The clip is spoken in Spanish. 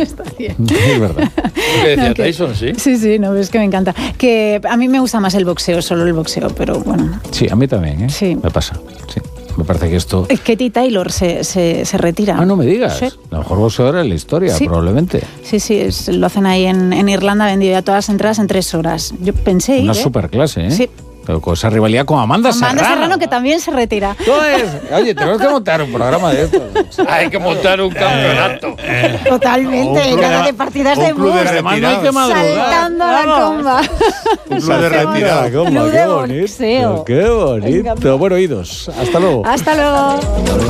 Está bien. Es verdad. Lo que decía Tyson, ¿sí? Sí, no, es que me encanta. Que a mí me gusta más el boxeo, solo el boxeo, pero bueno. Sí, a mí también, ¿eh? Sí. Me pasa, sí. Me parece que esto... Katie Taylor se retira. Ah, no me digas. Sí. La mejor boxeadora en la historia, Sí. probablemente. Sí, lo hacen ahí en Irlanda, vendido ya todas las entradas en 3 horas. Yo pensé ir, Una superclase, ¿eh? Sí. Pero con esa rivalidad con Amanda Serrano. que también se retira. Oye, tenemos que montar un programa de esto. Hay que montar un campeonato. Totalmente, nada de partidas de club de bus. Además no hay que madrugar. Saltando a la comba. Un club de retirada. Club Qué de bonito. boxeo. Qué bonito. Bueno, oídos. Hasta luego. Hasta luego.